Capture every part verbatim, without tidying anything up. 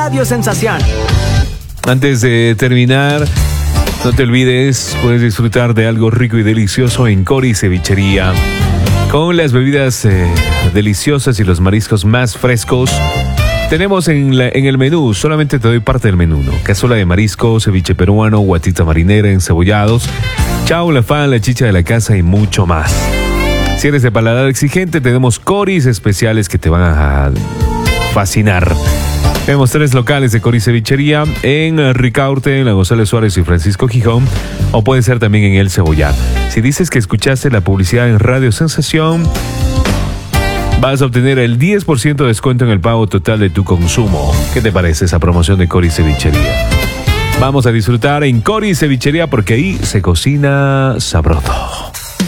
Radio Sensación. Antes de terminar, no te olvides, puedes disfrutar de algo rico y delicioso en Cori Cevichería. Con las bebidas eh, deliciosas y los mariscos más frescos. Tenemos en, la, en el menú, solamente te doy parte del menú, ¿no? Cazuela de marisco, ceviche peruano, guatita marinera, encebollados, chao, la fan, la chicha de la casa y mucho más. Si eres de paladar exigente, tenemos coris especiales que te van a fascinar. Tenemos tres locales de Cori Cevichería en Ricaurte, en la González Suárez y Francisco Gijón, o puede ser también en El Cebollar. Si dices que escuchaste la publicidad en Radio Sensación, vas a obtener el diez por ciento de descuento en el pago total de tu consumo. ¿Qué te parece esa promoción de Cori Cevichería? Vamos a disfrutar en Cori Cevichería porque ahí se cocina sabroso.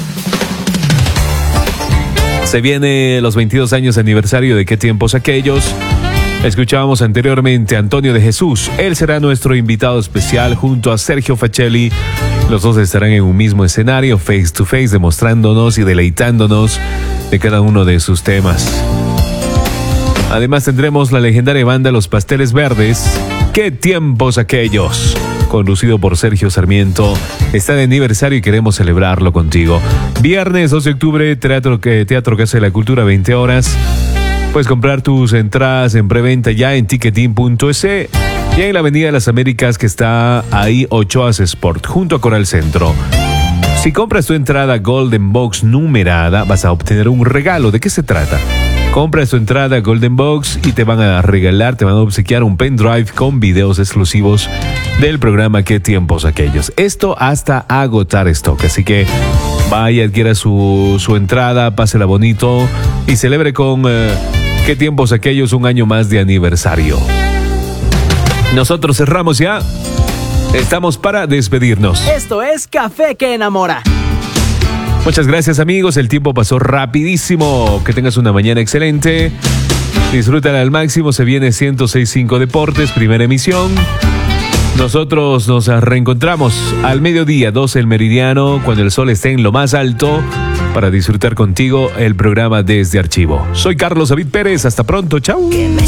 Se viene los veintidós años de aniversario de Qué tiempos aquellos. Escuchábamos anteriormente a Antonio de Jesús. Él será nuestro invitado especial junto a Sergio Facelli. Los dos estarán en un mismo escenario, face to face, demostrándonos y deleitándonos de cada uno de sus temas. Además tendremos la legendaria banda Los Pasteles Verdes. ¡Qué tiempos aquellos! Conducido por Sergio Sarmiento. Está de aniversario y queremos celebrarlo contigo. Viernes dos de octubre, Teatro, Teatro Casa de la Cultura, veinte horas. Puedes comprar tus entradas en preventa ya en ticketin punto es y en la Avenida de las Américas, que está ahí, Ochoas Sport, junto a Coral Centro. Si compras tu entrada Golden Box numerada, vas a obtener un regalo. ¿De qué se trata? Compras tu entrada Golden Box y te van a regalar, te van a obsequiar un pendrive con videos exclusivos del programa Qué tiempos aquellos. Esto hasta agotar stock, así que vaya, adquiera su, su entrada, pásela bonito y celebre con eh, Qué tiempos aquellos, un año más de aniversario. Nosotros cerramos ya. Estamos para despedirnos. Esto es Café que Enamora. Muchas gracias, amigos. El tiempo pasó rapidísimo. Que tengas una mañana excelente. Disfrútala al máximo. Se viene ciento seis punto cinco Deportes, primera emisión. Nosotros nos reencontramos al mediodía, doce el meridiano, cuando el sol esté en lo más alto, para disfrutar contigo el programa Desde Archivo. Soy Carlos David Pérez. Hasta pronto. Chau.